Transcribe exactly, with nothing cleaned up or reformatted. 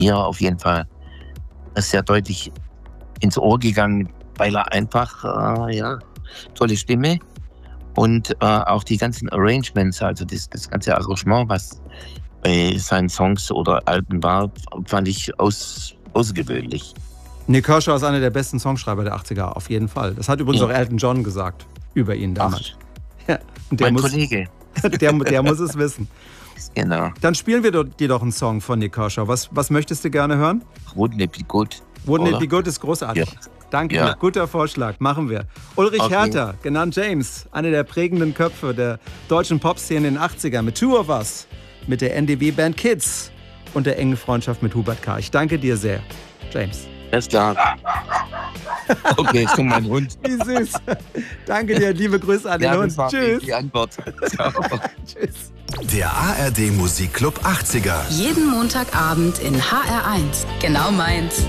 Ja, auf jeden Fall. Das ist sehr deutlich ins Ohr gegangen, weil er einfach, äh, ja, tolle Stimme und äh, auch die ganzen Arrangements, also das, das ganze Arrangement, was bei seinen Songs oder Alben war, fand ich aus, außergewöhnlich. Nik Kershaw ist einer der besten Songschreiber der achtziger, auf jeden Fall. Das hat übrigens Ja. auch Elton John gesagt über ihn damals. Ja, und der Mein muss, Kollege. der, der muss es wissen. Genau. Dann spielen wir dir doch einen Song von Nik Kershaw. Was, was möchtest du gerne hören? Wouldn't it be good? Wouldn't Oder? It Be Good ist großartig. Ja. Danke, Ja. guter Vorschlag, machen wir. Ulrich Okay. Herter, genannt James, einer der prägenden Köpfe der deutschen Popszene in den achtzigern, mit Two of Us, mit der N D W-Band Kids und der engen Freundschaft mit Hubert K. Ich danke dir sehr, James. Alles klar. Okay, jetzt kommt mein Hund. Wie süß. Danke dir, liebe Grüße an den Ja, Hund. das war Tschüss. die Antwort. Ciao. Tschüss. Der A R D Musikclub achtziger. Jeden Montagabend in H R eins. Genau meins.